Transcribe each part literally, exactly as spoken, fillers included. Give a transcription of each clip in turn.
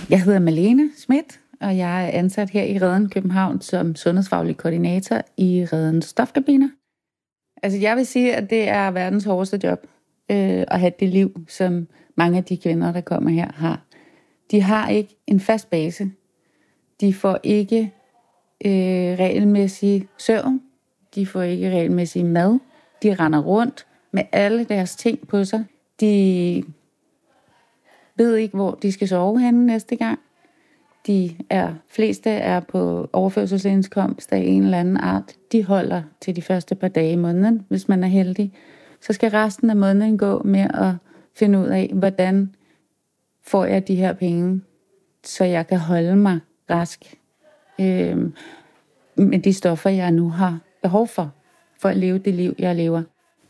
Jeg hedder Malene Schmidt, og jeg er ansat her i Reden København som sundhedsfaglig koordinator i Redens stofkabiner. Altså jeg vil sige, at det er verdens hårdeste job øh, at have det liv, som mange af de kvinder, der kommer her, har. De har ikke en fast base. De får ikke øh, regelmæssig søvn. De får ikke regelmæssig mad. De render rundt med alle deres ting på sig. De ved ikke, hvor de skal sove henne næste gang. De er, fleste er på overførselsindkomst af en eller anden art. De holder til de første par dage i måneden, hvis man er heldig. Så skal resten af måneden gå med at finde ud af, hvordan får jeg de her penge, så jeg kan holde mig rask øh, med de stoffer, jeg nu har behov for, for at leve det liv, jeg lever.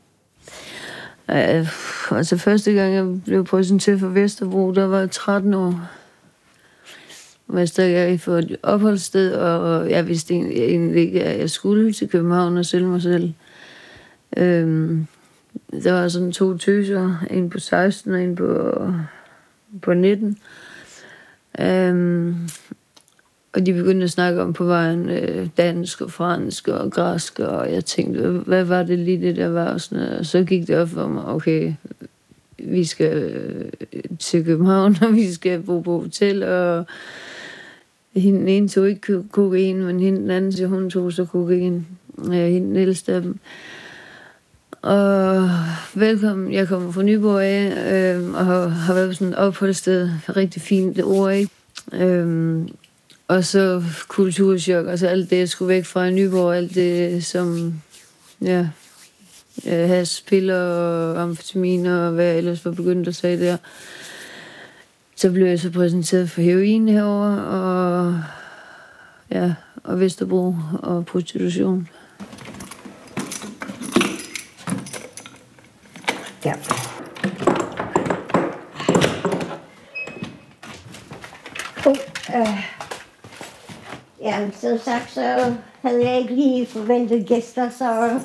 Uh, altså første gang, jeg blev præsenteret for Vesterbro, der var jeg tretten år. Jeg stod for et opholdssted, og jeg vidste egentlig ikke, at jeg skulle til København og sælge mig selv. Øhm, der var sådan to tøser, en på seksten og en på, på nitten. Øhm, og de begyndte at snakke om på vejen øh, dansk og fransk og græsk, og jeg tænkte, hvad var det lige det der var? Og, sådan, og så gik det op for mig, okay, vi skal øh, til København, og vi skal bo på hotel, og hende den ene tog ikke kokain, men hende den anden, så hun tog så kokain. Ja, hende den ældste af dem. Og velkommen, jeg kommer fra Nyborg af, øh, og har, har været på sådan et opholdssted, rigtig fint ord, ikke? Øh, og så kulturschok, altså alt det, jeg skulle væk fra Nyborg, alt det som, ja, has, piller og amfetaminer og hvad jeg ellers var begyndt at sige der. Så blev jeg så præsenteret for heroin herover og ja, og Vesterbro og prostitution. Ja. Oh, øh. Ja, som sagt, så havde jeg ikke lige forventet gæster, så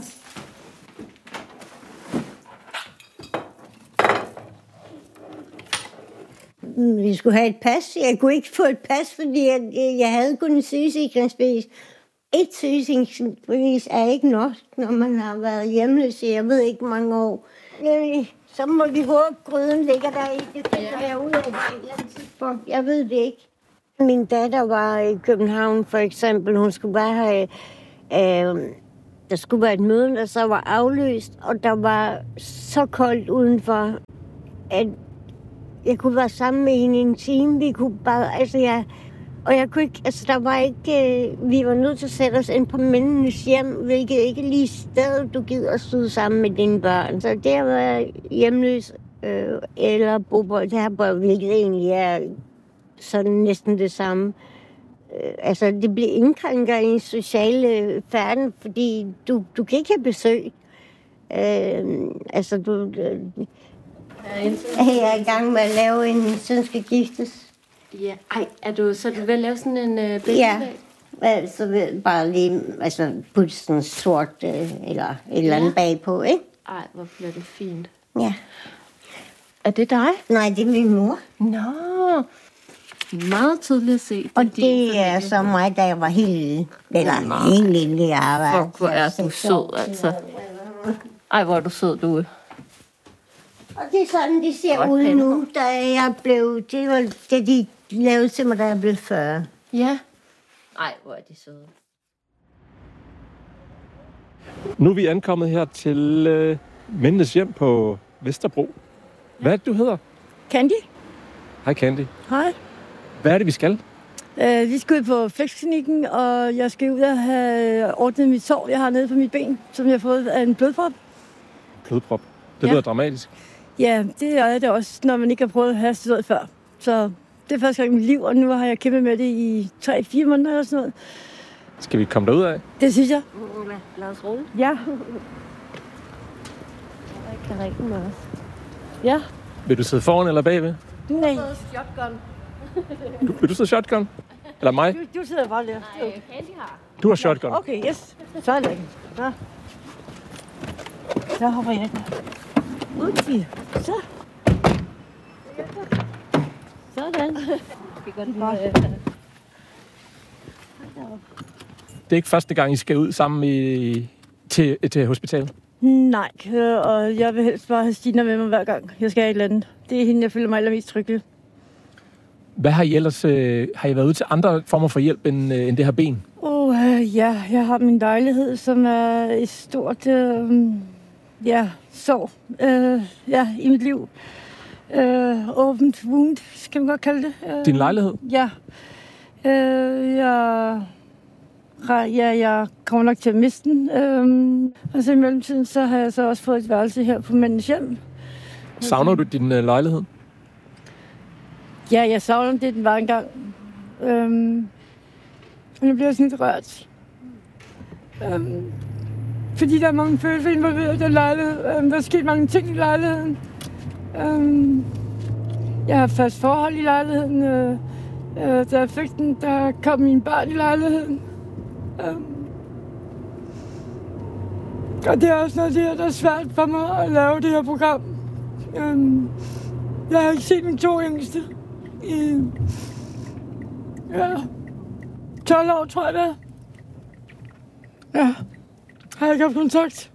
vi skulle have et pas. Jeg kunne ikke få et pas, fordi jeg, jeg havde kun et sygesikringsbevis. Et sygesikringsbevis er ikke nok, når man har været hjemløs i, jeg ved ikke, mange år. Så må vi håbe, at gryden ligger der i. Det finder jeg ud af et eller andet tidspunkt. Jeg ved det ikke. Min datter var i København, for eksempel. Hun skulle bare have... Øh, der skulle være et møde, der så var aflyst, og der var så koldt udenfor, at jeg kunne være sammen med hende i en time. Vi kunne bare... Altså, jeg... Og jeg kunne ikke... Altså, der var ikke... Øh, vi var nødt til at sætte os ind på mændenes hjem, hvilket ikke lige sted, du gider at stå sammen med dine børn. Så det at være hjemløs øh, eller bobold, det her, hvilket egentlig er sådan næsten det samme. Øh, altså, det bliver indkrænker i en social øh, færden, fordi du, du kan ikke have besøg. Øh, altså, du... Øh, jeg er i gang med at lave en søn skal giftes. Ja, ej, er du så du vil lave sådan en øh, billede? Ja, altså vil bare lige altså putte sådan sort øh, eller et eller andet ja. bagpå, ikke? Ej, hvor bliver det fint. Ja. Er det dig? Nej, det er min mor. Nå, meget tydeligt at se. Og det, det er så mig, da jeg var helt lille. Eller Nå. helt lille, jeg var. Hvor er du sød, altså. Ej, hvor er du sød, du. Og det er sådan, de ser Godt ud nu, da jeg blev... Det var det, de lavede til mig, da jeg blev fyrre. Ja. Ej, hvor er de søde. Nu er vi ankommet her til øh, Mændenes Hjem på Vesterbro. Hvad er det, du hedder? Candy. Hej, Candy. Hej. Hvad er det, vi skal? Uh, vi skal ud på flexklinikken, og jeg skal ud og have ordnet mit sår, jeg har nede på mit ben, som jeg har fået af en blodprop. Blodprop? Det ja. lyder dramatisk. Ja, det er det også, når man ikke har prøvet at have sådan før. Så det er første gang i mit liv, og nu har jeg kæmpet med det i tre fire måneder eller sådan noget. Skal vi komme derud af? Det synes jeg. Lad os rulle. Ja. Jeg kan rigtig meget. Ja. Vil du sidde foran eller bagved? Nej. Shotgun. Du, vil du sidde shotgun? Eller mig? Du, du sidder bare der. Nej, Candy har. Du har shotgun. Okay, yes. Så er det. Så. Så hopper jeg den. Ud, så. Sådan. Det er Det er ikke første gang, I skal ud sammen i, til, til hospitalet? Nej, øh, og jeg vil helst bare have Stina med mig hver gang. Jeg skal have et eller andet. Det er hende, jeg føler mig allermest tryg ved. Hvad har I ellers... Øh, har I været ude til andre former for hjælp end, øh, end det her ben? Åh, oh, øh, ja, jeg har min lejlighed, som er et stort... Øh, ja, sorg øh, ja, i mit liv. Øh, open wound, skal man godt kalde det. Øh, Din lejlighed? Ja. Øh, jeg... Ja, jeg kommer nok til at miste den. Øhm, og så i mellemtiden, så har jeg så også fået et værelse her på Mændenes Hjem. Savner du din øh, lejlighed? Ja, jeg savner det, den var engang. Øhm, men jeg bliver sådan lidt rørt. Øhm, fordi der er mange følelser involveret i den lejlighed. Øhm, der er sket mange ting i lejligheden. Øhm, jeg har fast forhold i lejligheden. Øh, øh, da jeg fik den, der kom mine børn i lejligheden. Um, og det er også noget af det, der er svært for mig at lave det her program. Um, jeg har ikke set mine to yngste i ja, tolv år, tror jeg det er. Ja, har jeg ikke haft kontakt.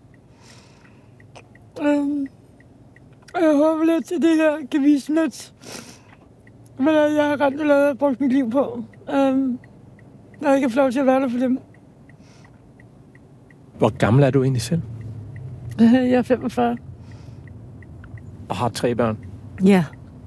Um, og jeg håber lidt, at det her kan vise lidt, hvad jeg har rent og lavet og brugt mit liv på. Um, når jeg ikke er flov til at være der for dem. Hvor gammel er du egentlig selv? Jeg er femogfyrre. Og har tre børn? Ja.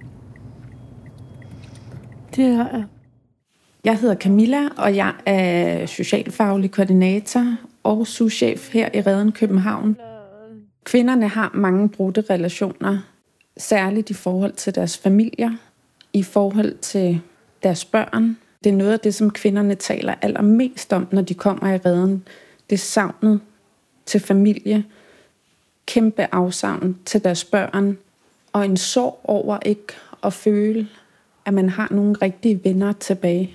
Det har jeg. Jeg hedder Camilla, og jeg er socialfaglig koordinator og souschef her i Reden København. Kvinderne har mange brudte relationer, særligt i forhold til deres familier, i forhold til deres børn. Det er noget af det, som kvinderne taler allermest om, når de kommer i Reden. Det er savnet til familie, kæmpe afsavn til deres børn, og en sorg over ikke at føle, at man har nogle rigtige venner tilbage.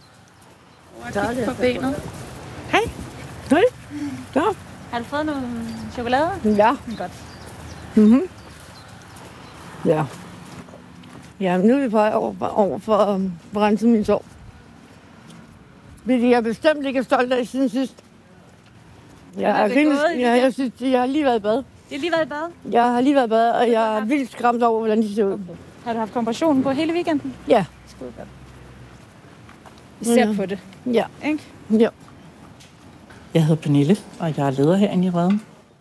Kig på benet. Hej. Hej. Ja. Har du fået noget chokolade? Ja. Godt. Mhm. Ja. Ja, nu er vi på vej over, over for at um, rense min sorg. Fordi jeg bestemt ikke er stolt af siden sidst. Jeg, er rimelig, ja, jeg, synes, jeg har lige været i bad. Det har lige været i bad? Jeg har lige været i bad, og jeg er vildt skræmt over, hvordan de ser ud. Okay. Har du haft kompressionen på hele weekenden? Ja. Skide godt. Vi ser Ja. på det. Ja. Ikke? Ja. Jeg hedder Pernille, og jeg er leder herinde i Reden.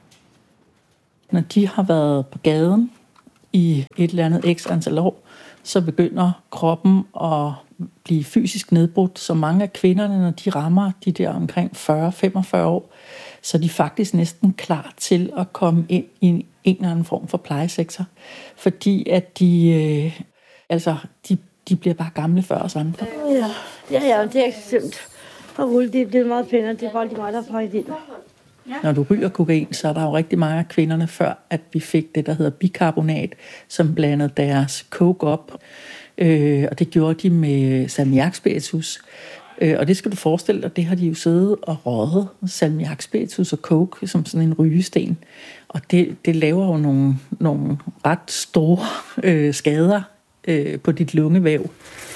Når de har været på gaden i et eller andet x antal år, så begynder kroppen at blive fysisk nedbrudt. Så mange af kvinderne, når de rammer de der omkring fyrre til femogfyrre år, så er de faktisk næsten klar til at komme ind i en, en eller anden form for plejesektor. Fordi at de, øh, altså, de, de bliver bare gamle før os andre. Ja, ja, ja, det er ikke slemt. Og rulle, det er blevet meget pænere. Det er bare de mig, der har pakket ind. Når du ryger kokain, så er der jo rigtig mange af kvinderne, før at vi fik det, der hedder bikarbonat, som blandede deres coke op. Øh, og det gjorde de med salmiakspiritus. Øh, og det skal du forestille dig, det har de jo siddet og røget, salmiakspiritus og coke, som sådan en rygesten. Og det, det laver jo nogle, nogle ret store øh, skader øh, på dit lungevæv.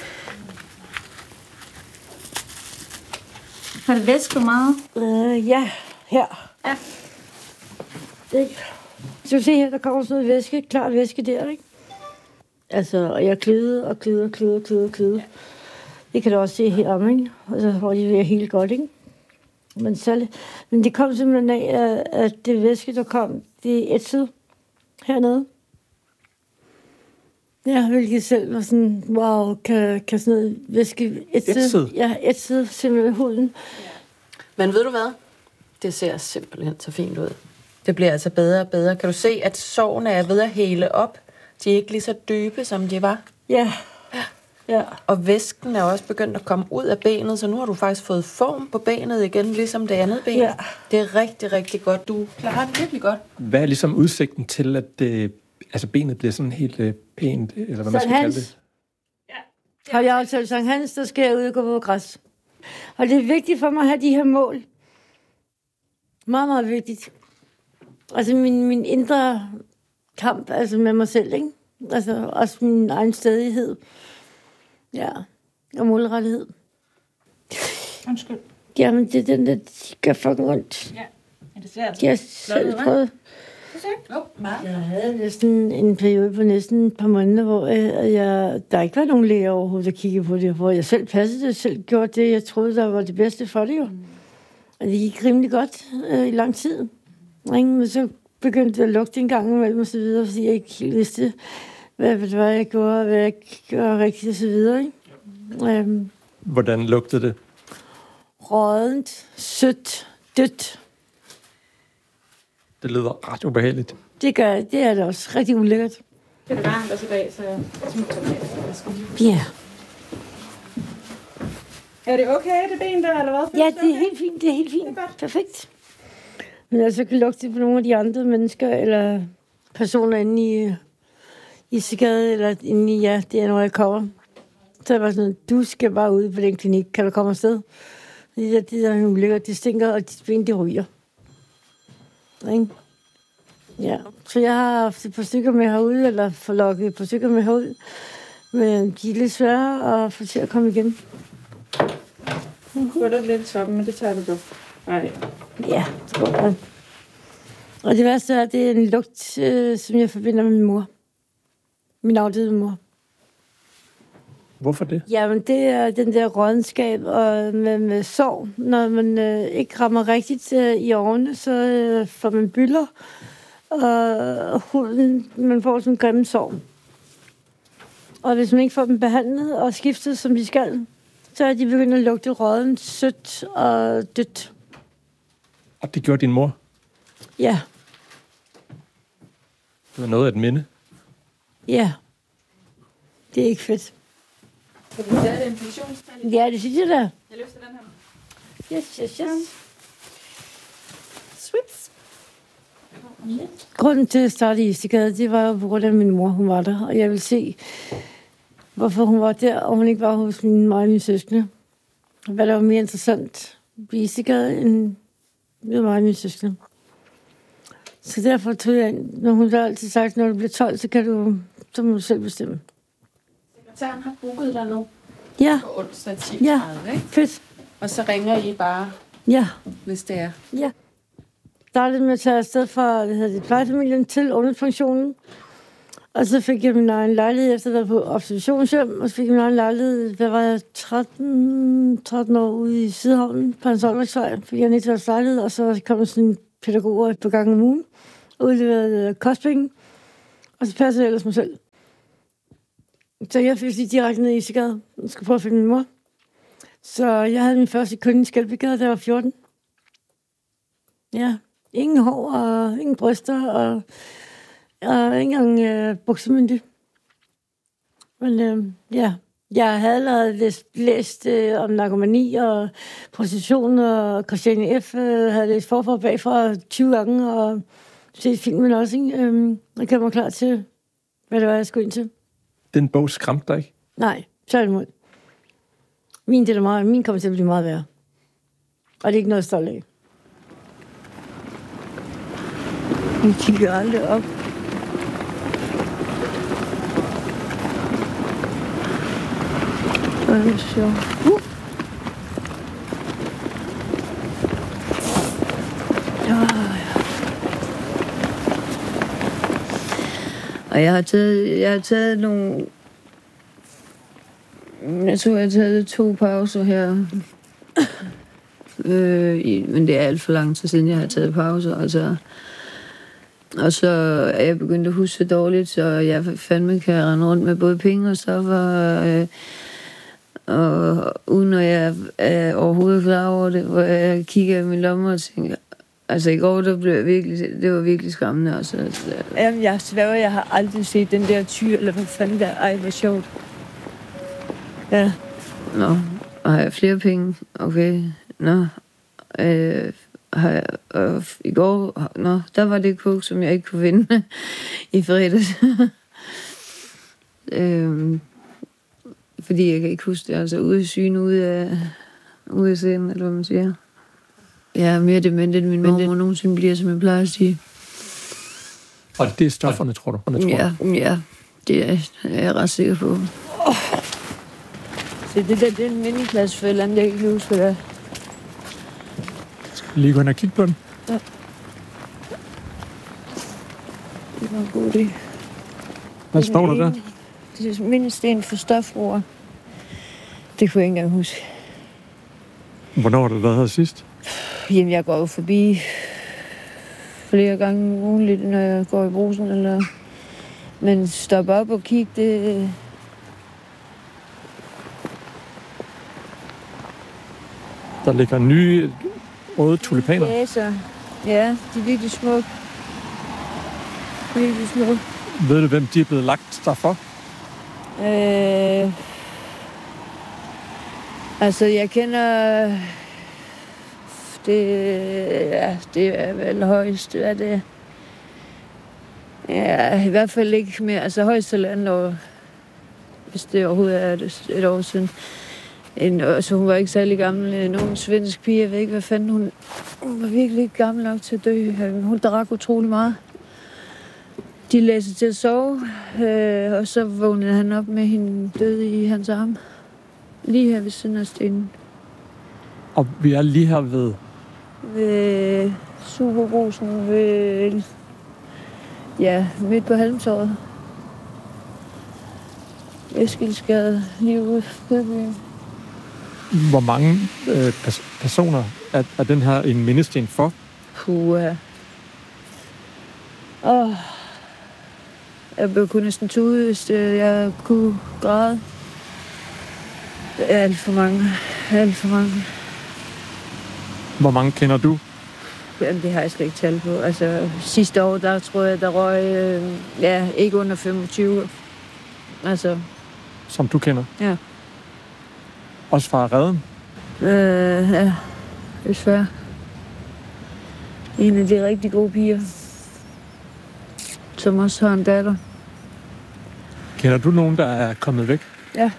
Har det væsket meget? Øh, ja, her. Ja. Det. Så du se her, der kommer sådan noget væske, klart væske der, ikke? Altså, og jeg kløder og kløder og kløder og kløder og kløder. Ja. Det kan du også se herom, ikke? Og så får de det helt godt, ikke? Men, så, men det kom simpelthen af, at det væske, der kom, det er ætset hernede. Ja, hvilket selv var sådan, wow, kan, kan sådan noget væske ætset? Ja, ætset simpelthen huden. Ja. Men ved du hvad? Det ser simpelthen så fint ud. Det bliver altså bedre og bedre. Kan du se, at sårene er ved at hele op? De er ikke lige så dybe, som de var. Ja. Ja. Og væsken er også begyndt at komme ud af benet, så nu har du faktisk fået form på benet igen, ligesom det andet ben. Ja. Det er rigtig, rigtig godt. Du klarer det virkelig godt. Hvad er ligesom udsigten til, at det, altså benet bliver sådan helt øh, pænt, eller hvad man skal kalde det? Ja. Har jeg aftalt Sankt Hans, der skal jeg ud og gå på græs. Og det er vigtigt for mig at have de her mål. Meget, meget vigtigt. Altså min, min indre kamp, altså med mig selv, ikke? Altså også min egen stædighed. Ja. og målrettighed. Undskyld. Jamen, det er den der, de gør fucking ondt. Ja, men det ser altså De har selv prøvet. Jeg havde næsten en periode på næsten et par måneder, hvor jeg, jeg, der ikke var nogen læger overhovedet, der kiggede på det, hvor jeg selv passede det, selv gjorde det, jeg troede, der var det bedste for det jo. Mm. Og det gik rimelig godt øh, i lang tid. Men så begyndte det at lugte en gang imellem og så videre, fordi jeg ikke helt vidste, hvad, hvad jeg gjorde, hvad jeg gjorde rigtigt og så videre. Ikke? Um, Hvordan lugtede det? Rådent, sødt, dødt. Det lyder ret ubehageligt. Det gør det er det også rigtig ulækkert. Det er varmt også i dag, så jeg smutter med. Ja. Er det okay, det ben der, eller hvad? Ja, det er helt fint, det er helt fint. Det er godt. Perfekt. Men altså kan lugte på nogle af de andre mennesker, eller personer inde i, i Sigade, eller inde i, ja, det er når jeg kommer. Så er jeg bare sådan, du skal bare ud på den klinik, kan du komme afsted? Det der, det der er ulækkert, det stinker, og dit ben, det ryger. Ikke? Ja, så jeg har haft et par stykker med herude, eller forlokket et par stykker med herude. Men de er lidt svære at få til at komme igen. Du er lidt toppen, men det tager du dog. Nej. Ja, det går godt. Og det værste er, at det er en lugt, øh, som jeg forbinder med min mor. Min afdøde mor. Hvorfor det? Jamen, det er den der rådenskab og med, med sorg. Når man øh, ikke rammer rigtigt øh, i årene, så øh, får man bylder. Og huden, man får sådan en grimme sorg. Og hvis man ikke får dem behandlet og skiftet, som de skal, så er de begyndt at lugte råden, sødt og dødt. Og det gjorde din mor? Ja. Det var noget af et minde? Ja. Det er ikke fedt. Kan du tage det infektionstal? Ja, det synes jeg da. Jeg løfter den her. Yes, yes, yes. Sweets. Grunden til at starte i Istegade, det var på grund af, at min mor hun var der. Og jeg ville se, hvorfor hun var der, og hun ikke var hos min mig og mine søskende. Hvad der var mere interessant i Istegade, end med mig og mine søskende. Så derfor tog jeg ind, når hun har altid sagt, når du bliver tolv, så kan du, så må du selv bestemme. Sekretæren har booket dig nu Ja. på onsdag ti Ja, tredive, ikke? fedt. Og så ringer I bare, Ja. hvis det er. Ja. Startede med at tage afsted fra hvad hedder det, plejefamilien til ungdomspensionen. Og så fik jeg min egen lejlighed, efter at have været på observationshjem. Og så fik jeg min egen lejlighed, hvad var jeg, tretten, tretten år ude i Sydhavnen på Hans Olriksvej. Fik jeg en etårs lejlighed, og så kom sådan en pædagoger på gang om ugen. Udleverede kostpenge. Og så passede jeg ellers mig selv. Så jeg fik lige direkte ned i Istegade. Jeg skulle prøve at finde min mor. Så jeg havde min første kunde i Skelbygade, da jeg var fjorten. Ja, ingen hår og ingen bryster og, og ikke engang øh, buksemyndig. Men øh, ja, jeg havde allerede læst, læst øh, om narkomani og prostitution, og Christiane F. Øh, havde læst forfra og bagfra tyve gange og set filmen også. Ikke? Øh, jeg gjorde mig klar til, hvad det var, jeg skulle ind til. Den bog skræmte dig ikke? Nej, tværtimod. Min, det er meget, min kommer til at blive meget værre. Og det er ikke noget stolt af. Vi kigger aldrig op. Det er sjovt. Uh. Ja, ja. Og jeg har taget, jeg har taget nogle... Jeg tror, jeg har taget to pauser her. øh, i, men det er alt for lang tid siden, jeg har taget pauser. Altså. Og så er jeg begyndt at huske dårligt, så jeg fandme kan rende rundt med både penge og stoffer. Øh, og uden at jeg er overhovedet klar over det, hvor jeg kigger i min lomme og tænker... Altså i går, der blev jeg virkelig, det var virkelig skræmmende. Altså. Jamen, jeg sværger, jeg har aldrig set den der tyr, eller hvad fanden der. Ej, hvor sjovt. Ja. Nå, og har jeg flere penge? Okay. Nå. Øh, har jeg, øh, I går, nå, der var det kog, som jeg ikke kunne vinde i fredags. øh, fordi jeg kan ikke huske det. Altså ude i syne, ude af, ude af scenen, eller hvad man siger. Jeg er mere dement, end min mormor nogensinde bliver, som jeg plejer at sige. Og det er stofferne, tror du? Tror ja, ja, det er, er jeg ret sikker på. Så det der, det er en mindeplads for et eller andet, jeg ikke kan huske, hvad det er. Skal vi lige gå ind og kigge på den? Ja. Det var en god idé. Hvad står der der? Det er mindesten for stofbrugere. Det kunne jeg ikke engang huske. Hvornår har du været her sidst? Jamen, jeg går jo forbi flere gange ugenligt, når jeg går i Brugsen, eller... Men stoppe op og kigge, det... Der ligger nye røde tulipaner. Ja, så... Ja, de er virkelig smukke. Virkelig smukke. Ved du, hvem de er blevet lagt derfor? Øh... Altså, jeg kender... Det, ja, det er vel højst, hvad det er. Ja, i hvert fald ikke mere. Altså højst halvandet år, hvis det overhovedet er et, et år siden. En, altså, hun var ikke særlig gammel. Nogen svensk pige, jeg ved ikke, hvad fanden hun... Hun var virkelig ikke gammel nok til at dø. Hun drak utrolig meget. De lagde sig til at sove, øh, og så vågnede han op med hende død i hans arm. Lige her ved siden af stenen. Og vi er lige her ved... Ved Superbrusen, ved... Ja, midt på Halmtorvet. Eskildsgade, lige ude på byen. Hvor mange øh, pers- personer er, er den her en mindesten for? Puha. Åh. Jeg blev kun næsten tude, hvis jeg kunne græde. Det er alt for mange. Alt for mange. Hvor mange kender du? Jamen, det har jeg slet ikke tal på. Altså, sidste år, der tror jeg, der røg, øh, ja, ikke under femogtyve. Altså. Som du kender? Ja. Også fra Reden? Øh, ja, desværre. En af de rigtig gode piger, som også har en datter. Kender du nogen, der er kommet væk? Ja.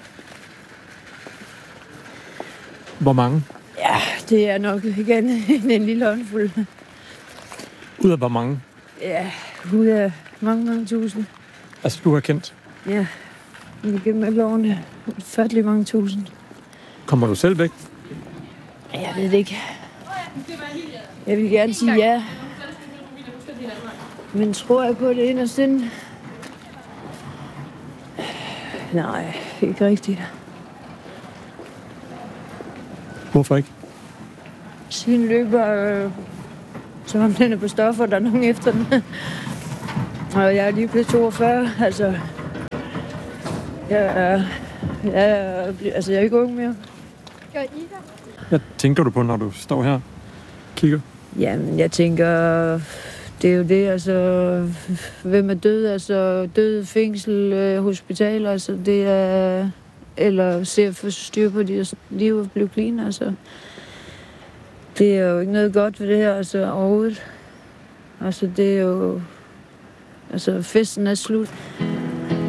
Hvor mange? Ja, det er nok igen en lille håndfuld. Ud af hvor mange? Ja, ud af mange, mange tusind. Altså, du har kendt? Ja, igennem alle årene. Fattelig mange tusind. Kommer du selv væk? Jeg ved det ikke. Jeg vil gerne sige ja. Men tror jeg på det inderst inde? Nej, ikke rigtigt. Hvorfor ikke? Tiden løber, øh, som om den er på stoffer, der er nogen efter den. Og jeg er lige blevet toogfyrre, altså... Jeg er, jeg er, altså, jeg er ikke ung mere. Hvad tænker du på, når du står her og kigger? Jamen, jeg tænker... Det er jo det, altså... Hvem er død? Altså, død, fængsel, øh, hospital, altså, det er... Eller se at få styr på deres liv og blive clean, altså. Det er jo ikke noget godt ved det her, altså, overhovedet. Altså, det er jo... Altså, festen er slut.